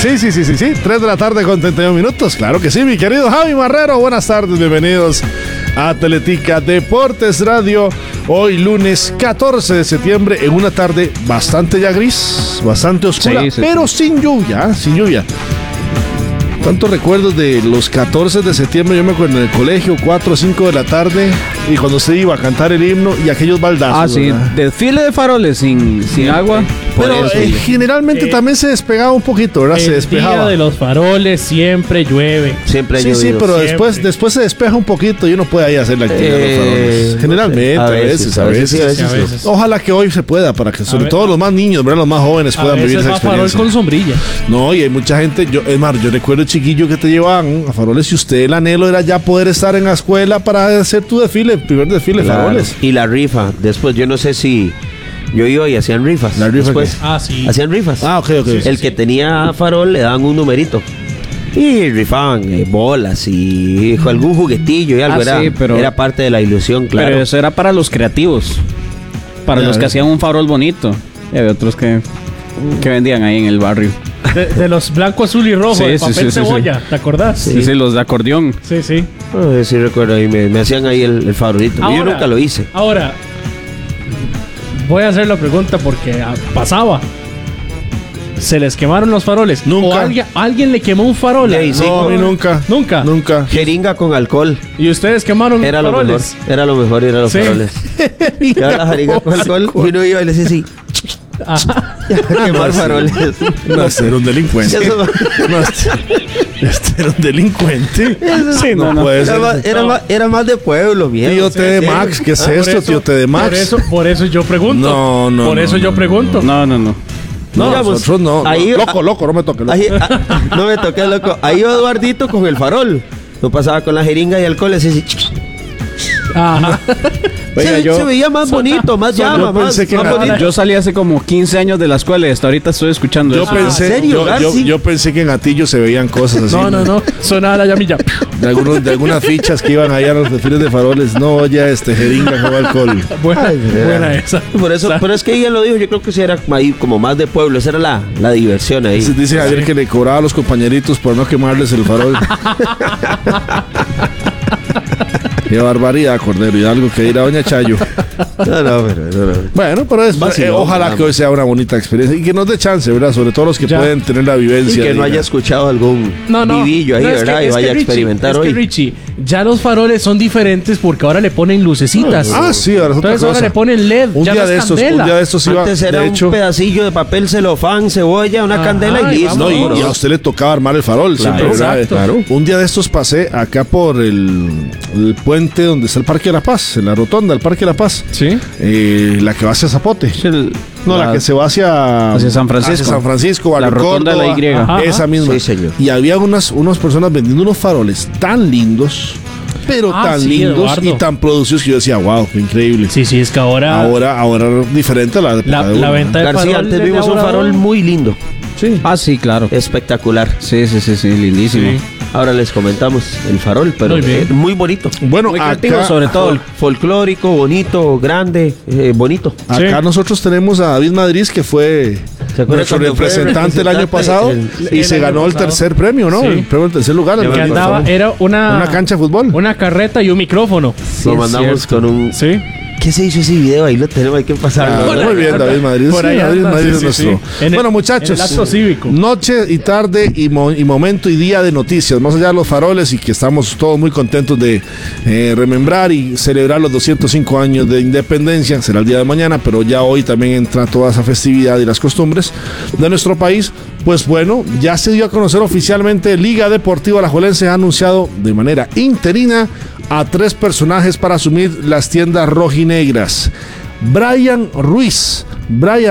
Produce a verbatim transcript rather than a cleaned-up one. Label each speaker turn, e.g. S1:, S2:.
S1: Sí, sí, sí, sí, sí. tres de la tarde con treinta y uno minutos. Claro que sí, mi querido Javi Marrero. Buenas tardes, bienvenidos a Teletica Deportes Radio. Hoy lunes catorce de septiembre, en una tarde bastante ya gris, bastante oscura, sí, sí, pero sí. sin lluvia, sin lluvia. ¿Cuántos recuerdos de los catorce de septiembre? Yo me acuerdo en el colegio, cuatro o cinco de la tarde, y cuando se iba a cantar el himno y aquellos baldazos.
S2: Ah, sí, ¿verdad? Desfile de faroles sin, sin agua.
S1: Pero eh, generalmente eh, también se despegaba un poquito, ¿verdad? Se despejaba.
S3: El día de los faroles siempre llueve.
S1: Siempre sí, sí, pero siempre. después después se despeja un poquito y uno puede ahí hacer la actividad eh, de los faroles. Generalmente, a veces, a veces. A veces, sí, a veces. Sí, Ojalá que hoy se pueda, para que sobre todo los más niños, ¿verdad? Los más jóvenes puedan vivir esa experiencia.
S3: Farol con sombrilla.
S1: No, y hay mucha gente, yo, es más, yo recuerdo chiquillo que te llevaban a faroles y usted el anhelo era ya poder estar en la escuela para hacer tu desfile, el primer desfile de claro. faroles.
S4: Y la rifa, después yo no sé si... Yo iba y hacían rifas.
S1: ¿La rifa
S4: después,
S3: ah, sí.
S4: Hacían rifas.
S1: Ah, ok, ok.
S4: Sí, el sí, que sí. tenía farol le daban un numerito. Y rifaban eh, bolas y algún juguetillo y algo. Ah, era, sí, pero, era parte de la ilusión, claro.
S2: Pero eso era para los creativos. Para ya, los que hacían un farol bonito. Y había otros que, que vendían ahí en el barrio.
S3: De, de los blanco, azul y rojo, sí, de papel sí, sí, cebolla, sí. ¿te acordás?
S2: Sí. sí, sí, los de acordeón.
S3: Sí, sí.
S4: Oh, sí, recuerdo ahí, me, me hacían ahí el, el farolito. Ahora, yo nunca lo hice.
S3: Ahora, voy a hacer la pregunta porque pasaba. ¿Se les quemaron los faroles?
S1: Nunca.
S3: ¿O alguien, alguien le quemó un farol?
S1: Sí, sí, no, a mí nunca.
S3: ¿Nunca?
S1: Nunca.
S4: Jeringa con alcohol.
S3: ¿Y ustedes quemaron
S4: era
S3: los faroles?
S4: Lo mejor, era lo mejor, era los ¿Sí? faroles. Era la jeringa con alcohol y uno iba y le decía así...
S1: quemar faroles. No, este era un delincuente. No, este, este era un delincuente.
S4: Sí, no, no, puede era, ser. Más, era, no. más, era más de pueblo, bien.
S1: Tío T D Max, ¿qué es ah, esto, tío T D Max?
S3: Por eso, por eso yo pregunto.
S1: No, no.
S3: Por eso
S1: no,
S3: yo
S1: no,
S3: pregunto.
S2: No, no, no.
S1: No, no nosotros no. Ahí, no. Loco, loco, no me toques.
S4: Ahí, ah, no me toques, loco. Ahí iba Eduardito con el farol. Lo pasaba con la jeringa y alcohol, así.
S3: Ajá.
S4: Oiga, se, yo, se veía más bonito, más llama,
S1: yo
S4: más,
S1: que
S4: más bonito.
S2: Yo salí hace como quince años de la escuela y hasta ahorita estoy escuchando
S1: yo
S2: eso.
S1: Pensé,
S4: ¿En serio?
S1: Yo, yo, yo pensé que en Atillo se veían cosas así.
S3: No, no, no. Sonaba la llamilla.
S1: De, algunos, de algunas fichas que iban allá a los desfiles de faroles. No, ya este jeringa con alcohol.
S3: Buena, Ay, buena esa.
S4: Por eso, pero es que ella lo dijo, yo creo que sí era ahí como más de pueblo. Esa era la, la diversión ahí.
S1: Dice, dice ayer sí. que le cobraba a los compañeritos por no quemarles el farol. Qué barbaridad, Cordero, y algo que dirá doña Chayo.
S4: No, no, pero, no, no.
S1: Bueno, pero es eh, ojalá vamos. que hoy sea una bonita experiencia y que nos dé chance, ¿verdad? Sobre todo los que ya. pueden tener la vivencia.
S4: Y que
S1: diga.
S4: no haya escuchado algún
S3: no, no.
S4: vivillo ahí,
S3: no,
S4: ¿verdad?
S3: Que,
S4: y vaya
S3: que,
S4: a experimentar
S3: Richie,
S4: hoy.
S3: Es que, Richie, ya los faroles son diferentes porque ahora le ponen lucecitas.
S1: Ah, sí, ahora es otra
S3: Entonces
S1: cosa.
S3: ahora le ponen L E D.
S1: Un
S3: ya
S1: día
S3: no
S1: de
S3: es
S1: estos,
S3: candela.
S1: un día de estos iba.
S4: Antes era
S1: de
S4: un
S1: hecho,
S4: pedacillo de papel celofán, cebolla, una
S3: Ajá,
S4: candela y listo.
S1: No, y, y a usted le tocaba armar el farol.
S4: Claro,
S1: siempre,
S4: exacto.
S1: Claro. Un día de estos pasé acá por el, el puente donde está el Parque de la Paz, en la rotonda del Parque de la Paz.
S3: Sí.
S1: Eh, la que va hacia Zapote.
S2: El,
S1: no, la, la que se va hacia,
S2: hacia San Francisco.
S1: Hacia San Francisco,
S2: la rotonda
S1: Córdoba,
S2: de la Y.
S1: Ajá, esa misma.
S4: Sí, señor.
S1: Y había unas, unas personas vendiendo unos faroles tan lindos, pero ah, tan sí, lindos Eduardo. y tan producidos que yo decía, wow, qué increíble.
S3: Sí, sí, es que ahora...
S1: Ahora, ahora diferente a la de
S3: La, la venta de
S4: García,
S3: farol.
S4: Antes vimos un farol muy lindo.
S1: Sí.
S2: Ah, sí, claro.
S4: Espectacular.
S2: Sí, sí, sí, sí, lindísimo. Sí.
S4: Ahora les comentamos el farol, pero muy, eh, muy bonito.
S1: Bueno,
S4: muy
S1: acá,
S4: creativo, sobre todo fol- folclórico, bonito, grande, eh, bonito.
S1: Acá sí. nosotros tenemos a David Madrid, que fue nuestro representante el año pasado el, y el se ganó el tercer premio, ¿no? Sí. El premio del tercer lugar.
S3: Lo que andaba era una,
S1: una cancha de fútbol,
S3: una carreta y un micrófono.
S4: Sí, lo mandamos con un...
S3: Sí.
S4: ¿Qué se hizo ese video? Ahí lo tenemos, hay que pasarlo.
S1: Ah, muy bien, David Madrid.
S3: Por ahí
S1: sí, David
S3: anda,
S1: Madrid
S3: sí,
S1: es
S3: sí,
S1: nuestro.
S3: sí.
S1: Bueno,
S3: el,
S1: muchachos,
S3: el acto cívico.
S1: Noche y tarde y, mo- y momento y día de noticias. Más allá de los faroles y que estamos todos muy contentos de eh, remembrar y celebrar los doscientos cinco años de independencia. Será el día de mañana, pero ya hoy también entra toda esa festividad y las costumbres de nuestro país. Pues bueno, ya se dio a conocer oficialmente Liga Deportiva Alajuelense ha anunciado de manera interina a tres personajes para asumir las tiendas rojinegras. Brian Ruiz. Brian